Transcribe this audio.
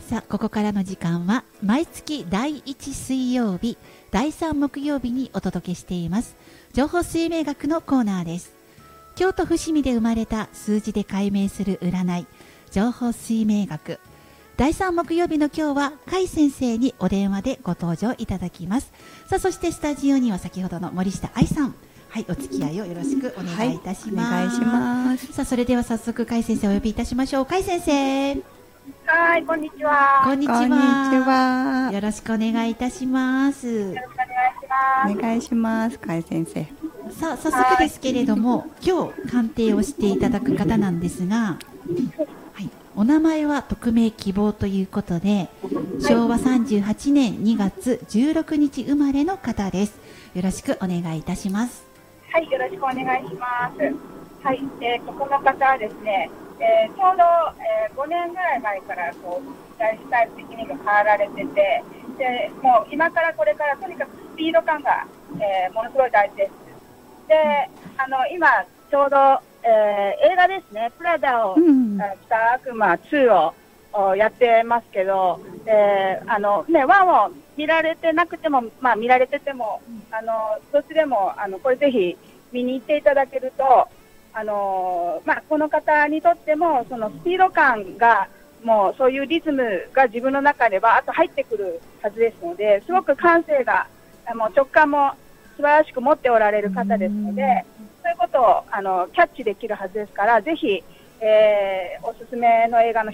さあ、ここからの時間は毎月第1水曜日、第3木曜日にお届けしています情報水明学のコーナーです。京都伏見で生まれた数字で解明する占い、情報水明学。第3木曜日の今日は甲斐先生にお電話でご登場いただきます。さあ、そしてスタジオには先ほどの森下愛さん、はい、お付き合いをよろしくお願いいたします。 はい、お願いします。 さあ、それでは早速甲斐先生をお呼びいたしましょう。甲斐先生。 はい、こんにちは。 こんにちは。 こんにちは。 よろしくお願いいたします。よろしくお願いします。 お願いします、甲斐先生。 さあ、早速ですけれども、今日鑑定をしていただく方なんですが、はい、お名前は匿名希望ということで、昭和38年2月16日生まれの方です。よろしくお願いいたします。 はい、よろしくお願いします。はい、この方はですね、ちょうど、5年ぐらい前からライフスタイル的にも変わられてて、でもう今からこれからとにかくスピード感が、ものすごい大事です。で、今ちょうど、映画ですね、プラダを、した悪魔2をやってますけど、1を見られてなくても、まあ見られてても、どっちでも、これぜひ見に行っていただけると、この方にとっても、そのスピード感が、もうそういうリズムが自分の中ではあと入ってくるはずですので、すごく感性が、もう直感も素晴らしく持っておられる方ですので、そういうことをキャッチできるはずですから、ぜひ、おすすめの映画の一